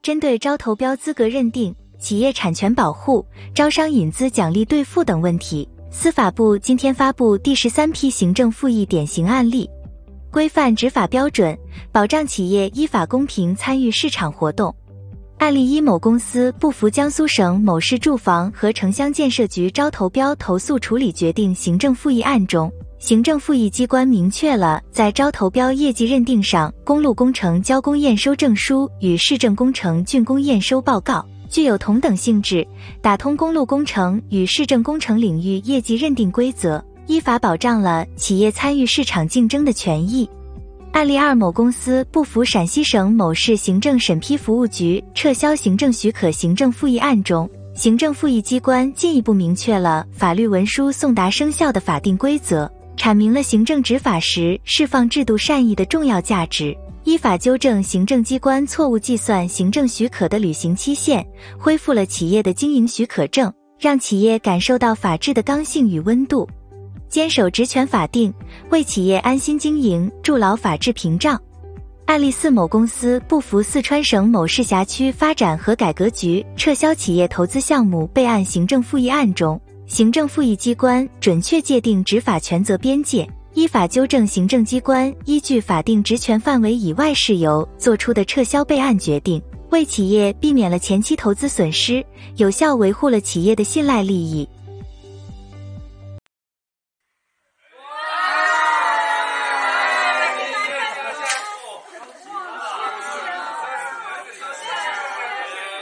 针对招投标资格认定、企业产权保护、招商引资奖励兑付等问题，司法部今天发布第13批行政复议典型案例，规范执法标准，保障企业依法公平参与市场活动。案例一：某公司不服江苏省某市住房和城乡建设局招投标投诉处理决定行政复议案中，行政复议机关明确了在招投标业绩认定上，公路工程交工验收证书与市政工程竣工验收报告具有同等性质，打通公路工程与市政工程领域业绩认定规则，依法保障了企业参与市场竞争的权益。案例二：某公司不服陕西省某市行政审批服务局撤销行政许可行政复议案中，行政复议机关进一步明确了法律文书送达生效的法定规则，阐明了行政执法时释放制度善意的重要价值，依法纠正行政机关错误计算行政许可的履行期限，恢复了企业的经营许可证，让企业感受到法治的刚性与温度。坚守职权法定，为企业安心经营筑牢法治屏障。案例四：某公司不服四川省某市辖区发展和改革局撤销企业投资项目备案行政复议案中，行政复议机关准确界定执法权责边界，依法纠正行政机关依据法定职权范围以外事由作出的撤销备案决定，为企业避免了前期投资损失，有效维护了企业的信赖利益。